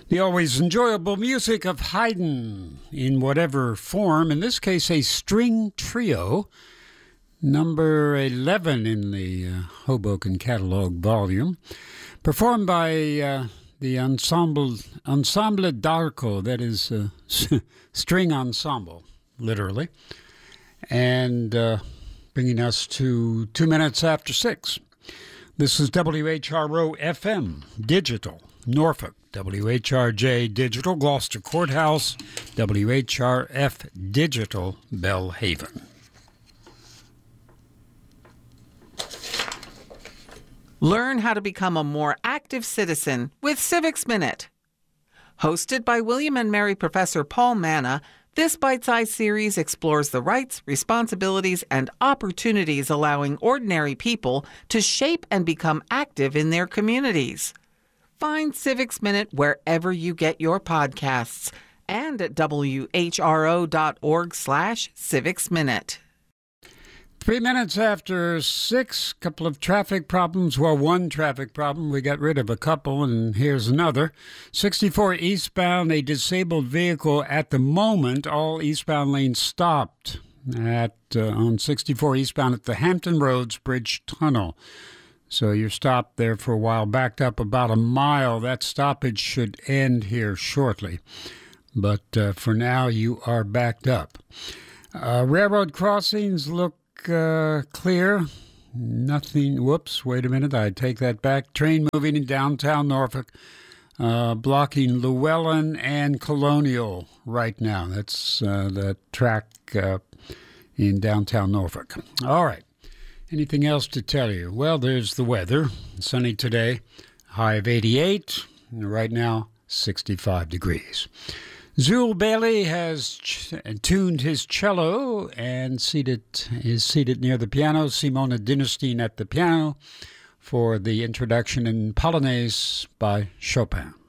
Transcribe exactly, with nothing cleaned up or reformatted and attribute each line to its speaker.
Speaker 1: The always enjoyable music of Haydn in whatever form, in this case a string trio, number eleven in the uh, Hoboken Catalog volume, performed by uh, the Ensemble, Ensemble d'Arco, that is uh, string ensemble, literally, and uh, bringing us to two minutes after six. This is W H R O F M, Digital, Norfolk, W H R J Digital, Gloucester Courthouse, W H R F Digital, Belhaven.
Speaker 2: Learn how to become a more active citizen with Civics Minute. Hosted by William and Mary Professor Paul Manna, this bite-sized series explores the rights, responsibilities, and opportunities allowing ordinary people to shape and become active in their communities. Find Civics Minute wherever you get your podcasts and at W H R O dot org slash Civics Minute.
Speaker 1: Three minutes after six, couple of traffic problems. Well, one traffic problem. We got rid of a couple, and here's another. sixty-four eastbound, a disabled vehicle at the moment. All eastbound lanes stopped at uh, on sixty-four eastbound at the Hampton Roads Bridge Tunnel. So you're stopped there for a while, backed up about a mile. That stoppage should end here shortly. But uh, for now, you are backed up. Uh, railroad crossings look Uh, clear. Nothing. Whoops. Wait a minute. I take that back. Train moving in downtown Norfolk, uh, blocking Llewellyn and Colonial right now. That's uh, the track uh, in downtown Norfolk. All right. Anything else to tell you? Well, there's the weather. Sunny today. High of eighty-eight. Right now, sixty-five degrees. Zul Bailey has ch- tuned his cello and seated is seated near the piano. Simona Dinnerstein at the piano for the introduction in Polonaise by Chopin.